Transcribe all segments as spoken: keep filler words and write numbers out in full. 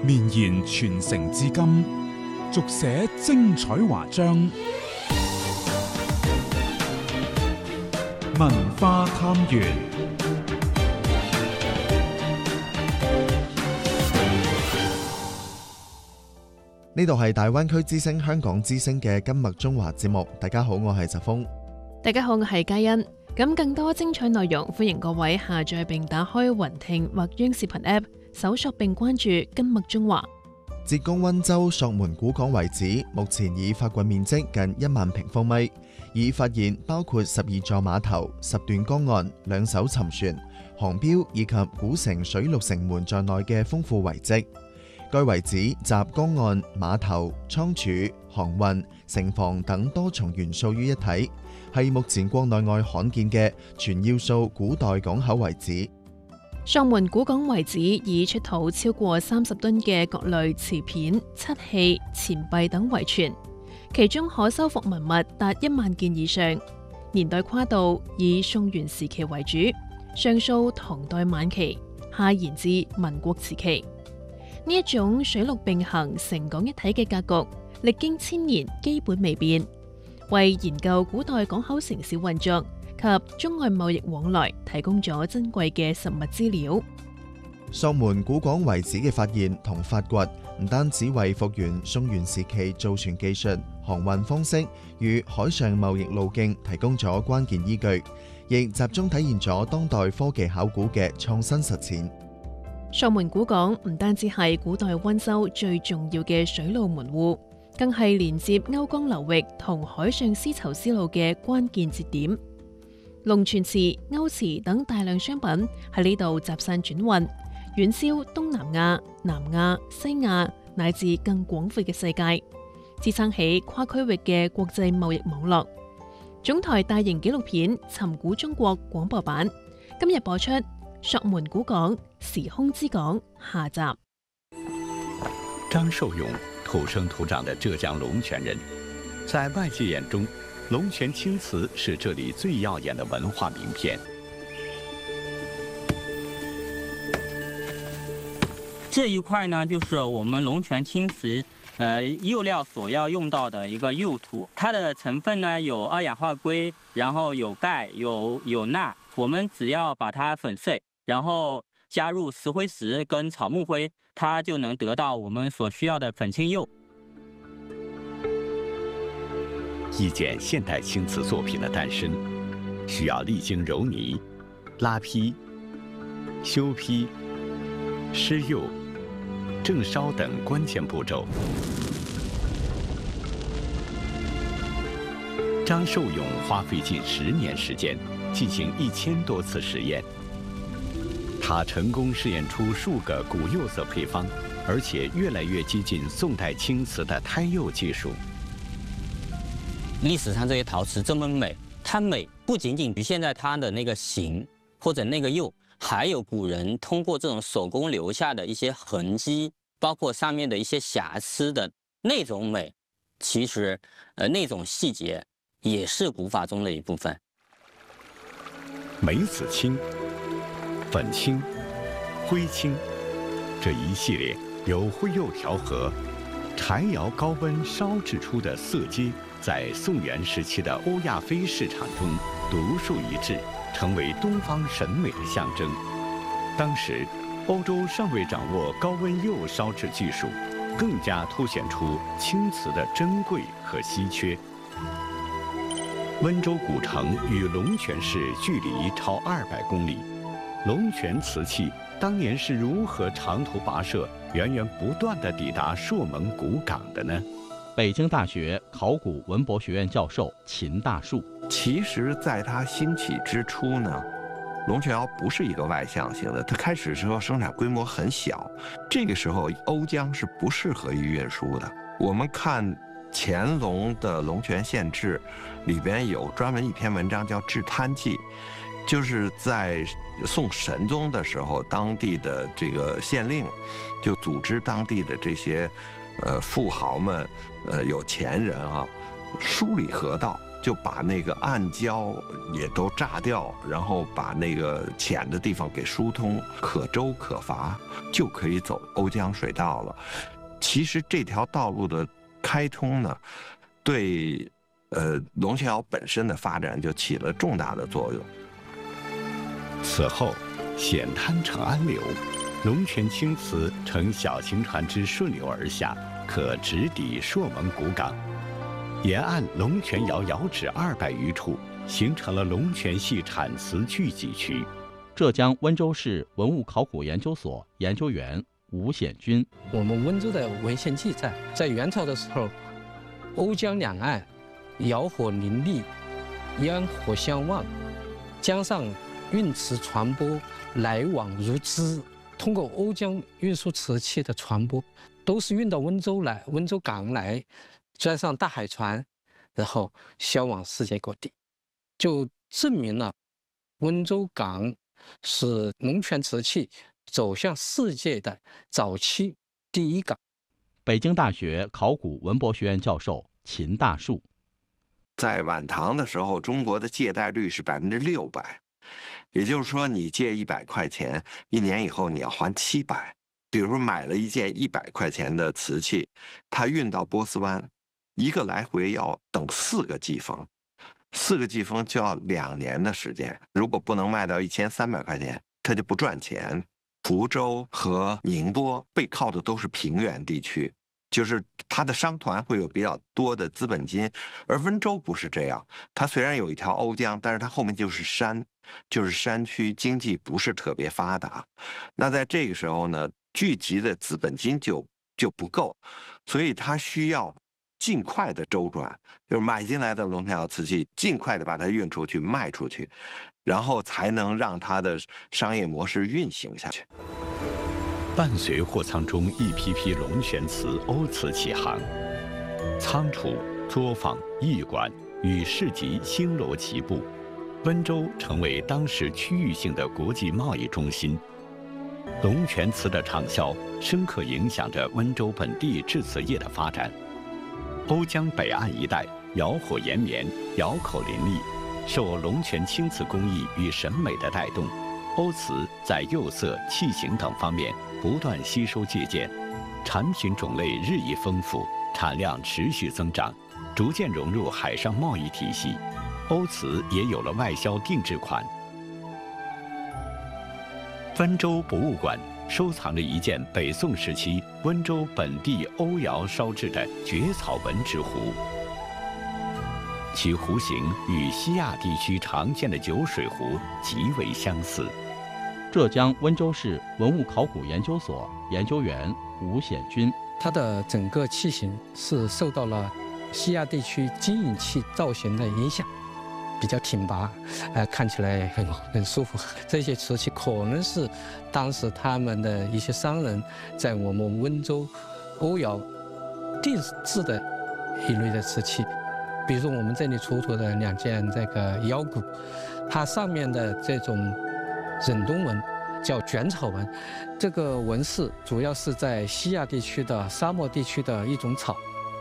绵延傳承至今，續寫精彩華章。文化探源。 呢度係大灣區之聲香港之聲嘅今麥中華節目。大家好，我係澤峰。 大家好，我係嘉欣。咁更多精彩內容，歡迎各位下載並打開雲聽或央視頻 App， 搜索並關注今麥中華。 浙江溫州朔門古港遺址目前已發掘面積近一萬平方米，已發現包括十二座碼頭、十段江岸、兩艘沉船、航標以及古城水陸城門在內嘅豐富遺跡。該遺址集江岸、碼頭、倉儲、航運、城防等多重元素於一體，係目前國內外罕見嘅全要素古代港口遺址。 朔門古港遺址已出土超過三十噸嘅各類瓷片、漆器、錢幣等遺存，其中可修復文物達一萬件以上，年代跨度以宋元時期為主，上溯唐代晚期，下延至民國時期。呢一種水陸並行、城港一體嘅格局，歷經千年基本未變，為研究古代港口城市運作及中外貿易往來提供咗珍貴嘅實物資料。 朔門古港遺址嘅發現同發掘，唔單止為復原宋元時期造船技術、航運方式與海上貿易路徑提供咗關鍵依據，亦集中體現咗當代科技考古嘅創新實踐。 朔門古港唔單止係古代溫州最重要嘅水路門戶，更係連接歐江流域同海上絲綢之路嘅關鍵節點。龍泉瓷、歐瓷等大量商品喺呢度集散轉運，遠銷東南亞、南亞、西亞乃至更廣闊嘅世界，支撐起跨區域嘅國際貿易網絡。總台大型紀錄片《尋古中國》廣播版今日播出《朔門古港時空之港》下集。 張壽勇，土生土長的浙江龍泉人，在外界眼中，龍泉青瓷是這裡最耀眼的文化名片。 這一塊呢，就是我們龍泉青瓷，呃，釉料所要用到的一個釉土，它的成分呢有二氧化硅，然後有鈣，有有鈉。我們只要把它粉碎，然後加入石灰石跟草木灰，它就能得到我們所需要的粉青釉。 一件現代青瓷作品的誕生，需要歷經揉泥、拉坯、修坯、施釉、正燒等關鍵步驟。張壽勇花費近十年時間，進行一千多次實驗。他成功試驗出數個古釉色配方，而且越來越接近宋代青瓷的胎釉技術。 歷史上這些陶瓷這麼美，它美不僅僅局限在它的那個形或者那個釉，還有古人通過這種手工留下的一些痕跡，包括上面的一些瑕疵的那種美，其實呃那種細節也是古法中的一部分。 梅子青、粉青、灰青這一系列由灰釉調和、柴窯高溫燒製出的色階，在宋元時期的歐亞非市場中獨樹一幟，成為東方審美的象徵。當時，歐洲尚未掌握高溫釉燒製技術，更加凸顯出青瓷的珍貴和稀缺。溫州古城與龍泉市距離超二百公里，龍泉瓷器當年是如何長途跋涉，源源不斷地抵達朔門古港的呢？ 北京大學考古文博學院教授秦大樹， 其實在它興起之初呢，龍泉窯不是一個外向型的，它開始時候生產規模很小，這個時候甌漿是不適合於運輸的。我們看乾隆的《龍泉縣志》裏邊有專門一篇文章叫《治灘記》，就是在宋神宗的時候，當地的這個縣令就組織當地的這些呃富豪們，呃有錢人啊，梳理河道， 就把那个暗礁也都炸掉，然后把那个浅的地方给疏通，可舟可筏，就可以走瓯江水道了。其实这条道路的开通呢，对呃龙泉窑本身的发展就起了重大的作用。 此后，险滩成安流，龙泉青瓷乘小型船只顺流而下，可直抵朔门古港。沿岸龙泉窑窑址二百余处，形成了龙泉系产瓷聚集区。 浙江温州市文物考古研究所研究员吴显军： 我们温州的文献记载，在元朝的时候，瓯江两岸窑火林立，烟火相望，江上运瓷传播来往如织。通过瓯江运输瓷器的传播，都是运到温州来，温州港来，装上大海船，然后销往世界各地，就证明了温州港是龙泉瓷器走向世界的早期第一港。 北京大学考古文博学院教授秦大树： 在晚唐的时候，中国的借贷率是百分之六百，也就是说，你借一百块钱，一年以后你要还七百。比如说买了一件一百块钱的瓷器，它运到波斯湾，一个来回要等四个季风，四个季风就要两年的时间。如果不能卖到一千三百块钱，它就不赚钱。福州和宁波背靠的都是平原地区，就是它的商团会有比较多的资本金，而温州不是这样。它虽然有一条瓯江，但是它后面就是山，就是山区，经济不是特别发达。那在这个时候呢，聚集的资本金就就不够，所以它需要尽快的周转，就是买进来的龙泉窑瓷器尽快的把它运出去卖出去，然后才能让它的商业模式运行下去。 伴随货仓中一批批龙泉瓷、瓯瓷起航，仓储、作坊、驿馆与市集星罗棋布，温州成为当时区域性的国际贸易中心。龙泉瓷的畅销，深刻影响着温州本地制瓷业的发展。瓯江北岸一带窑火延绵，窑口林立，受龙泉青瓷工艺与审美的带动，瓯瓷在釉色、器型等方面不断吸收借鉴，产品种类日益丰富，产量持续增长，逐渐融入海上贸易体系。瓯瓷也有了外销定制款。温州博物馆收藏着一件北宋时期温州本地瓯窑烧制的蕨草纹之壶，其壶形与西亚地区常见的酒水壶极为相似。 浙江温州市文物考古研究所研究员吴显军： 它的整个器型是受到了西亚地区金银器造型的影响，比较挺拔，呃，看起来很很舒服。这些瓷器可能是当时他们的一些商人在我们温州瓯窑定制的一类的瓷器。比如说我们这里出土的两件这个腰鼓，它上面的这种忍冬纹叫卷草纹，这个纹饰主要是在西亚地区的沙漠地区的一种草。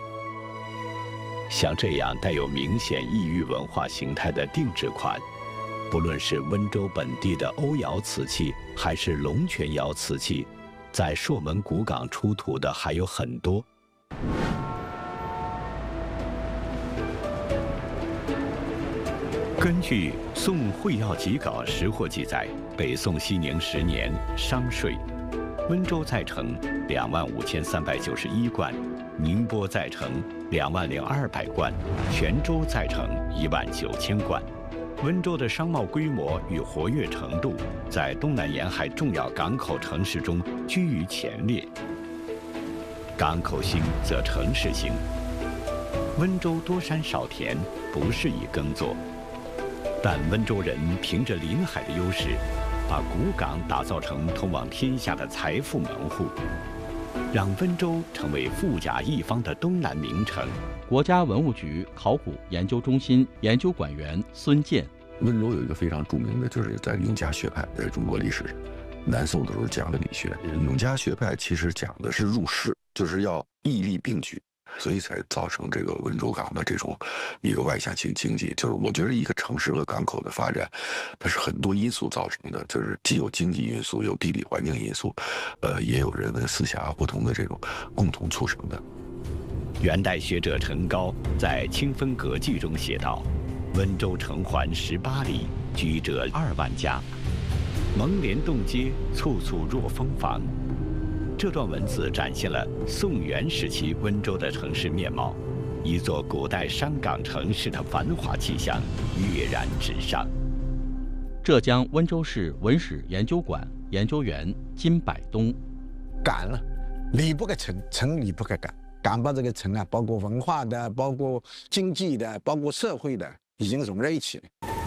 像这样带有明显异域文化形态的定制款，不论是温州本地的瓯窑瓷器，还是龙泉窑瓷器，在朔门古港出土的还有很多。根据《宋会要集稿识货》记载，北宋熙宁十年商税，温州在城两万五千三百九十一贯，宁波在城两万零二百贯，泉州在城一万九千贯。温州的商贸规模与活跃程度，在东南沿海重要港口城市中居于前列。港口兴则城市兴。温州多山少田，不适宜耕作。但温州人凭着临海的优势，把古港打造成通往天下的财富门户，让温州成为富甲一方的东南名城。 国家文物局考古研究中心研究馆员孙健： 温州有一个非常著名的，就是在永嘉学派，在中国历史上，南宋的时候讲的理学。永嘉学派其实讲的是入世，就是要义利并举。 所以才造成这个温州港的这种一个外向性经济。就是我觉得一个城市和港口的发展，它是很多因素造成的，就是既有经济因素，有地理环境因素，呃，也有人文思想不同的这种共同促成的。 元代学者陈高在《清风阁记》中写道：“温州城环十八里，居者二万家，蒙帘洞街，簇簇若蜂房。”这段文字展现了宋元时期温州的城市面貌，一座古代商港城市的繁华气象跃然纸上。 浙江温州市文史研究馆研究员金百东： 港了，离不开城，城离不开港。港把这个城啊，包括文化的，包括经济的，包括社会的，已经融在一起了。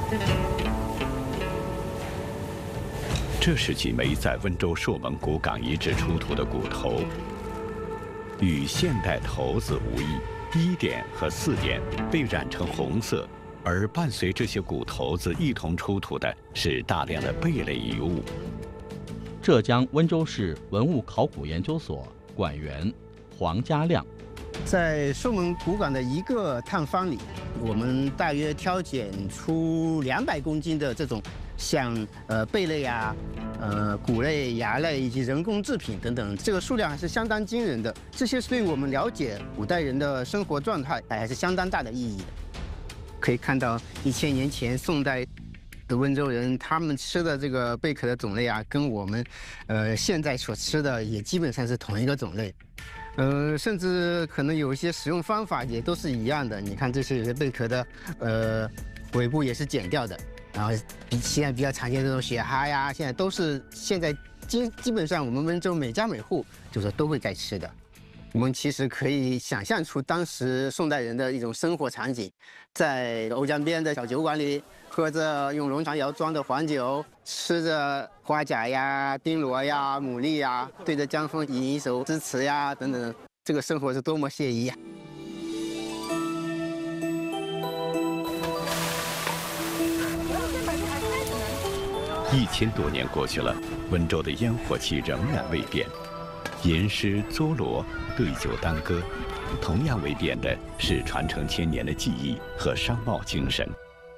这是几枚在温州朔门古港遗址出土的骨头，与现代头子无异。一点和四点被染成红色，而伴随这些骨头子一同出土的是大量的贝类遗物。 浙江温州市文物考古研究所馆员黄家亮： 在朔门古港的一个探方里，我们大约挑拣出两百公斤的这种像呃贝类啊、呃骨类、牙类以及人工制品等等，这个数量还是相当惊人的。这些对我们了解古代人的生活状态还是相当大的意义的。可以看到，一千年前宋代的温州人，他们吃的这个贝壳的种类啊，跟我们呃现在所吃的也基本上是同一个种类。呃，甚至可能有一些使用方法也都是一样的。你看，这是有些贝壳的，呃，尾部也是剪掉的。然后，比现在比较常见的这种雪蛤呀，现在都是现在基基本上我们温州每家每户就是都会该吃的。我们其实可以想象出当时宋代人的一种生活场景，在瓯江边的小酒馆里，喝着用龙船窑装的黄酒，吃着花甲呀、丁螺呀、牡蛎呀，对着江风吟一首诗词呀等等，这个生活是多么惬意呀！ 一千多年过去了，温州的烟火气仍然未变，吟诗作罗、对酒当歌，同样未变的是传承千年的技艺和商贸精神。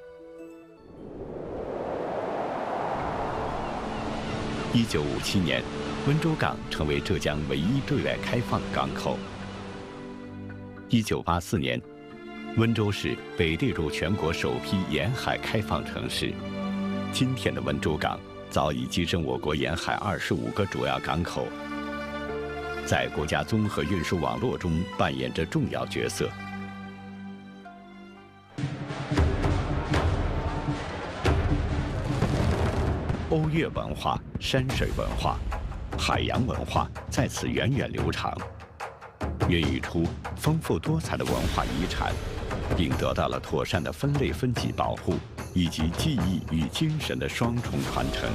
一九五七年，温州港成为浙江唯一对外开放的港口。一九八四年，温州市被列入全国首批沿海开放城市。今天的温州港早已跻身我国沿海二十五个主要港口，在国家综合运输网络中扮演着重要角色。欧越文化、山水文化、海洋文化在此源远流长，孕育出丰富多彩的文化遗产，并得到了妥善的分类分级保护，以及技艺与精神的双重传承。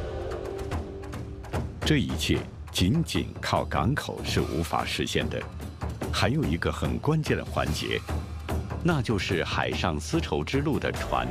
这一切仅仅靠港口是无法实现的，还有一个很关键的环节，那就是海上丝绸之路的船。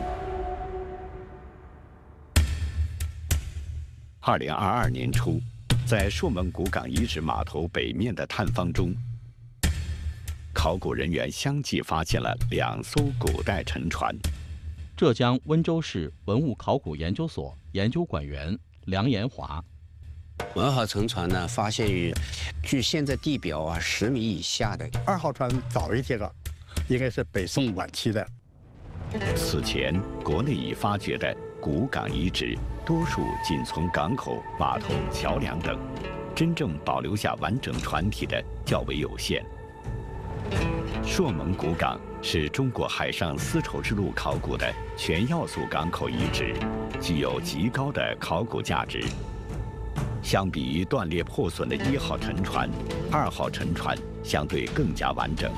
二零二二年初，在朔门古港遗址码头北面的探方中，考古人员相继发现了两艘古代沉船。 浙江温州市文物考古研究所研究馆员梁延华： 文号沉船呢，发现于距现在地表啊十米以下的。 二号船早一些了，应该是北宋晚期的。 此前，国内已发掘的古港遗址，多数仅从港口、码头、桥梁等，真正保留下完整船体的较为有限。朔门古港是中国海上丝绸之路考古的全要素港口遗址，具有极高的考古价值。相比于断裂破损的一号沉船，二号沉船相对更加完整。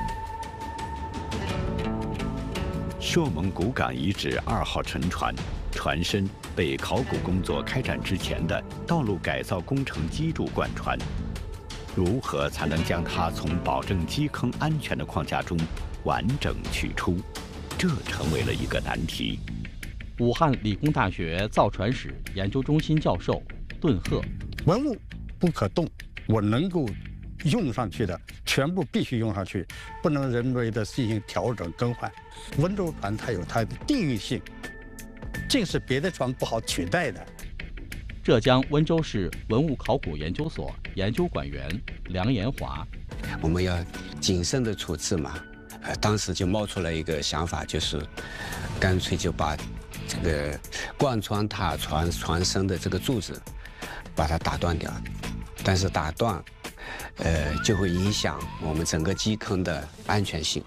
朔门古港遗址二号沉船，船身被考古工作开展之前的道路改造工程基柱贯穿。如何才能将它从保证基坑安全的框架中完整取出，这成为了一个难题。 武汉理工大学造船史研究中心教授顿鹤： 文物不可动，我能够用上去的，全部必须用上去，不能人为的进行调整更换。温州船它有它的地域性，这是别的船不好取代的。 浙江温州市文物考古研究所研究馆员梁延华， 我们要谨慎的处置嘛，呃，当时就冒出来一个想法，就是干脆就把这个贯穿塔船船身的这个柱子，把它打断掉。但是打断，呃，就会影响我们整个基坑的安全性。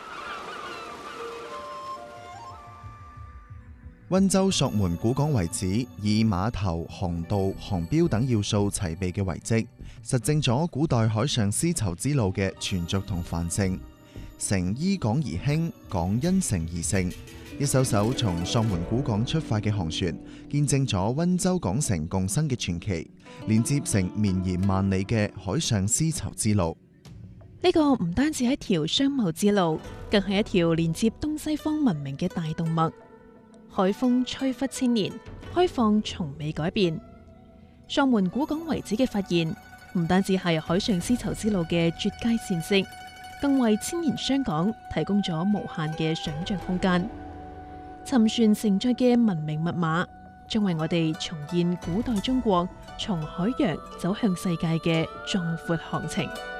溫州朔門古港遺址以碼頭、航道、航標等要素齊備嘅遺跡，實證咗古代海上絲綢之路嘅存續同繁盛。城依港而興，港因城而盛。一艘艘從朔門古港出發嘅航船，見證咗溫州港城共生嘅傳奇，連接成綿延萬里嘅海上絲綢之路。 呢個唔單止係一條商貿之路，更係一條連接東西方文明嘅大動脈。海風吹拂千年，開放從未改變。朔門古港遺址嘅發現，唔單止係海上絲綢之路嘅絕佳線跡，更為千年商港提供咗無限嘅想像空間。沉船承載嘅文明密碼，將為我哋重現古代中國從海洋走向世界嘅壯闊航程。